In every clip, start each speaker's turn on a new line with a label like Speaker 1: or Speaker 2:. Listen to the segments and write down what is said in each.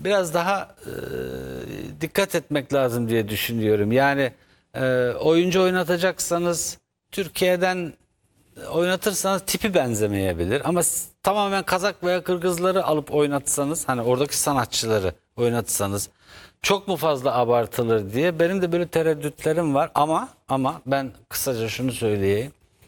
Speaker 1: biraz daha dikkat etmek lazım diye düşünüyorum. Yani oyuncu oynatacaksanız Türkiye'den oynatırsanız tipi benzemeyebilir. Ama tamamen Kazak veya Kırgızları alıp oynatsanız, hani oradaki sanatçıları oynatsanız çok mu fazla abartılır diye benim de böyle tereddütlerim var. Ama ben kısaca şunu söyleyeyim.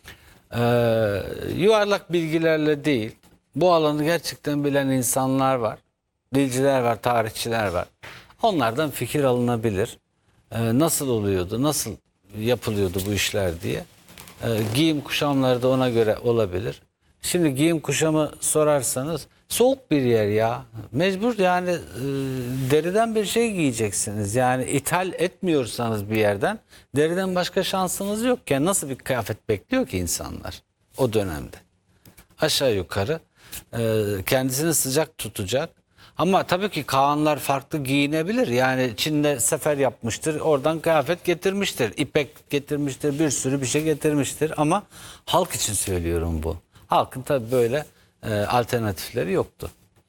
Speaker 1: Yuvarlak bilgilerle değil, bu alanı gerçekten bilen insanlar var. Dilciler var, tarihçiler var. Onlardan fikir alınabilir. Nasıl oluyordu, nasıl yapılıyordu bu işler diye. Giyim kuşamları da ona göre olabilir. Şimdi giyim kuşamı sorarsanız soğuk bir yer ya. Mecbur yani deriden bir şey giyeceksiniz. Yani ithal etmiyorsanız bir yerden deriden başka şansınız yokken nasıl bir kıyafet bekliyor ki insanlar o dönemde? Aşağı yukarı kendisini sıcak tutacak. Ama tabii ki Kağanlar farklı giyinebilir. Yani Çin'de sefer yapmıştır. Oradan kıyafet getirmiştir. İpek getirmiştir. Bir sürü bir şey getirmiştir. Ama halk için söylüyorum bu. Halkın tabii böyle alternatifleri yoktu.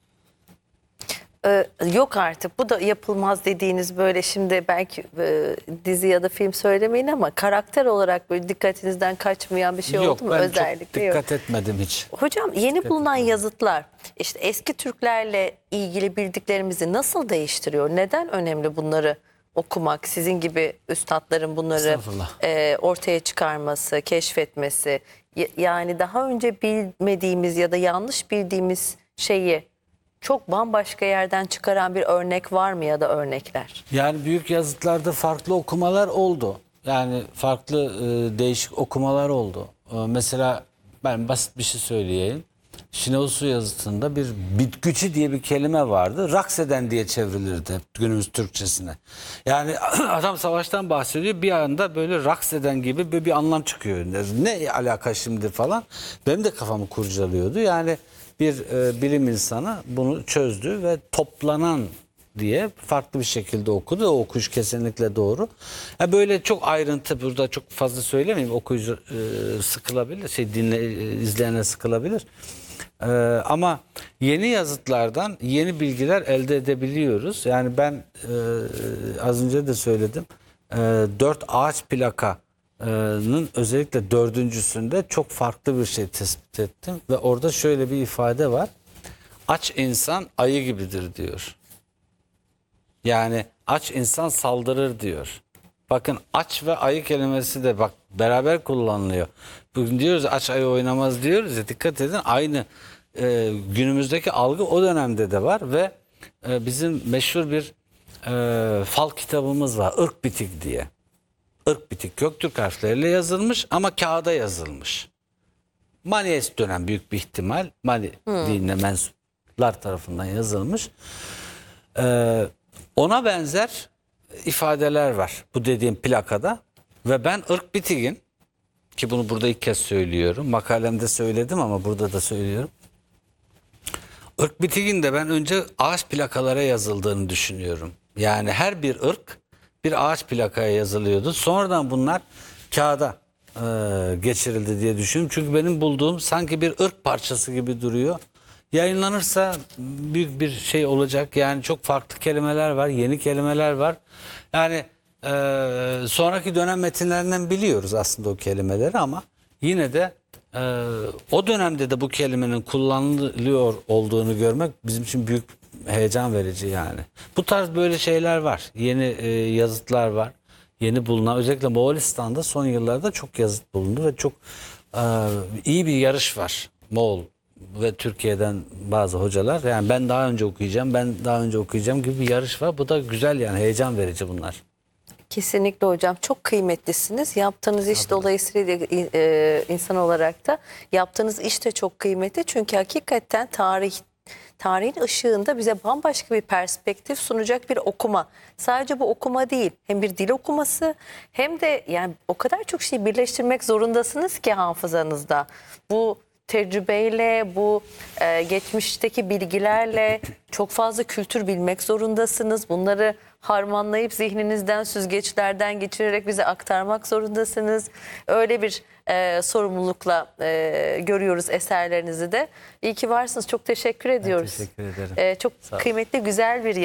Speaker 2: Yok artık, bu da yapılmaz dediğiniz, böyle şimdi belki dizi ya da film söylemeyin ama karakter olarak böyle dikkatinizden kaçmayan bir şey
Speaker 1: Yok,
Speaker 2: oldu mu?
Speaker 1: ben
Speaker 2: Özellikle
Speaker 1: çok
Speaker 2: yok.
Speaker 1: dikkat etmedim hiç.
Speaker 2: Hocam, yeni bulunan yazıtlar işte eski Türklerle ilgili bildiklerimizi nasıl değiştiriyor? Neden önemli bunları okumak? Sizin gibi üstadların bunları ortaya çıkarması, keşfetmesi, yani daha önce bilmediğimiz ya da yanlış bildiğimiz şeyi çok bambaşka yerden çıkaran bir örnek var mı ya da örnekler?
Speaker 1: Yani büyük yazıtlarda farklı okumalar oldu. Yani farklı değişik okumalar oldu. Mesela ben basit bir şey söyleyeyim. Şinevsu yazıtında bir bitgüçü diye bir kelime vardı. Raks eden diye çevrilirdi günümüz Türkçesine. Yani adam savaştan bahsediyor, bir anda böyle raks eden gibi bir anlam çıkıyor. Ne alaka şimdi falan. Benim de kafamı kurcalıyordu. Yani bir bilim insanı bunu çözdü ve toplanan diye farklı bir şekilde okudu. O okuş kesinlikle doğru. Yani böyle çok ayrıntı burada çok fazla söylemeyeyim. Okuyucu sıkılabilir, izleyenler sıkılabilir. Ama yeni yazıtlardan yeni bilgiler elde edebiliyoruz. Yani ben az önce de söyledim. 4 ağaç plakanın özellikle dördüncüsünde çok farklı bir şey tespit ettim. Ve orada şöyle bir ifade var. Aç insan ayı gibidir diyor. Yani aç insan saldırır diyor. Bakın, aç ve ayı kelimesi de bak beraber kullanılıyor. Bugün diyoruz aç ayı oynamaz diyoruz ya, dikkat edin, aynı günümüzdeki algı o dönemde de var ve bizim meşhur bir fal kitabımız var, Irk Bitik diye. Irk Bitik Göktürk harfleriyle yazılmış ama kağıda yazılmış. Maniist dönem büyük bir ihtimal. Mani dinine mensuplar tarafından yazılmış. Ona benzer ifadeler var bu dediğim plakada ve ben Irk Bitik'in, ki bunu burada ilk kez söylüyorum, makalemde söyledim ama burada da söylüyorum. Irk Bitik'in de ben önce ağaç plakalara yazıldığını düşünüyorum. Yani her bir ırk bir ağaç plakaya yazılıyordu. Sonradan bunlar kağıda geçirildi diye düşünüyorum. Çünkü benim bulduğum sanki bir ırk parçası gibi duruyor. Yayınlanırsa büyük bir şey olacak. Yani çok farklı kelimeler var, yeni kelimeler var. Yani sonraki dönem metinlerinden biliyoruz aslında o kelimeleri ama yine de o dönemde de bu kelimenin kullanılıyor olduğunu görmek bizim için büyük heyecan verici yani. Bu tarz böyle şeyler var. Yeni yazıtlar var. Yeni bulunan, özellikle Moğolistan'da son yıllarda çok yazıt bulundu ve çok iyi bir yarış var. Moğol ve Türkiye'den bazı hocalar, yani ben daha önce okuyacağım, ben daha önce okuyacağım gibi bir yarış var. Bu da güzel, yani heyecan verici bunlar.
Speaker 2: Kesinlikle hocam, çok kıymetlisiniz. Yaptığınız iş dolayısıyla insan olarak da yaptığınız iş de çok kıymetli. Çünkü hakikaten tarihin ışığında bize bambaşka bir perspektif sunacak bir okuma. Sadece bu okuma değil, hem bir dil okuması hem de yani o kadar çok şey birleştirmek zorundasınız ki hafızanızda. Bu tecrübeyle, bu geçmişteki bilgilerle çok fazla kültür bilmek zorundasınız. Bunları harmanlayıp zihninizden, süzgeçlerden geçirerek bize aktarmak zorundasınız. Öyle bir sorumlulukla görüyoruz eserlerinizi de. İyi ki varsınız. Çok teşekkür ediyoruz.
Speaker 1: Ben teşekkür ederim.
Speaker 2: Çok kıymetli, güzel bir